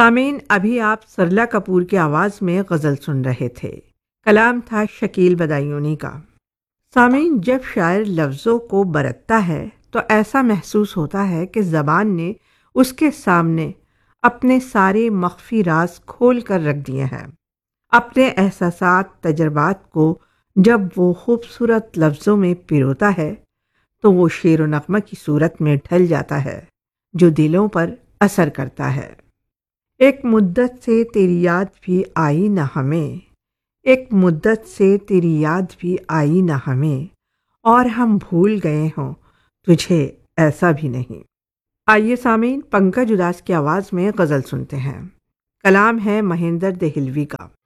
सामीन, अभी आप सरला कपूर की आवाज़ में गज़ल सुन रहे थे। कलाम था शकील बदायूनी का। सामीन, जब शायर लफ्ज़ों को बरतता है तो ऐसा महसूस होता है कि ज़बान ने उसके सामने अपने सारे मख्फी राज खोल कर रख दिए हैं। अपने एहसासात तजर्बात को जब वो खूबसूरत लफ्ज़ों में पिरोता है तो वो शेर व नग़्मा की सूरत में ढल जाता है जो दिलों पर असर करता है। एक मुद्दत से तेरी याद भी आई न हमें, एक मुद्दत से तेरी याद भी आई न हमें, और हम भूल गए हों तुझे ऐसा भी नहीं। आइए सामीन, पंकज उदास की आवाज़ में गज़ल सुनते हैं। कलाम है महेंद्र देहलवी का।